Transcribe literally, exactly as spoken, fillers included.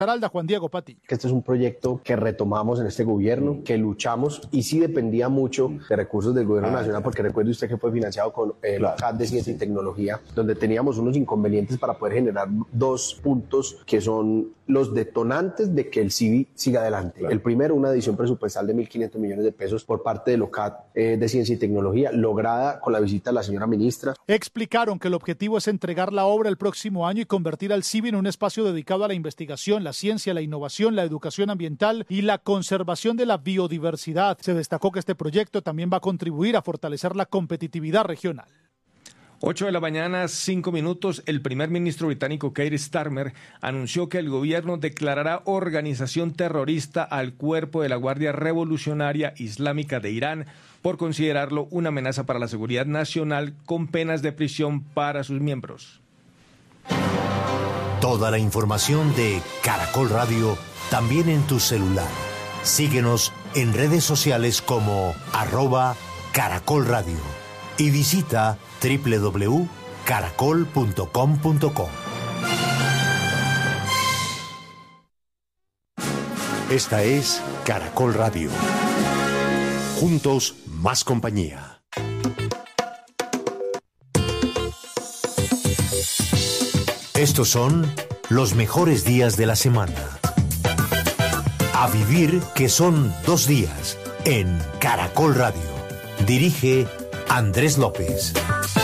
Risaralda, Juan Diego Patiño. Este es un proyecto que retomamos en este gobierno, que luchamos y sí dependía mucho de recursos del gobierno ah, nacional, porque recuerde usted que fue financiado con el claro. C A D de Ciencia y Tecnología, donde teníamos unos inconvenientes para poder generar dos puntos que son los detonantes de que el C I V I siga adelante. Claro. El primero, una adición presupuestal de mil quinientos millones de pesos por parte del O C A D eh, de Ciencia y Tecnología, lograda con la visita de la señora ministra. Explicaron que el objetivo es entregar la obra el próximo año y convertir al C I V I en un espacio dedicado a la investigación, la ciencia, la innovación, la educación ambiental y la conservación de la biodiversidad. Se destacó que este proyecto también va a contribuir a fortalecer la competitividad regional. ocho de la mañana, cinco minutos, el primer ministro británico Keir Starmer anunció que el gobierno declarará organización terrorista al cuerpo de la Guardia Revolucionaria Islámica de Irán por considerarlo una amenaza para la seguridad nacional, con penas de prisión para sus miembros. Toda la información de Caracol Radio también en tu celular. Síguenos en redes sociales como arroba Caracol Radio y visita doble u doble u doble u punto caracol punto com punto co. Esta es Caracol Radio. Juntos, más compañía. Estos son los mejores días de la semana. A vivir, que son dos días, en Caracol Radio. Dirige Andrés López.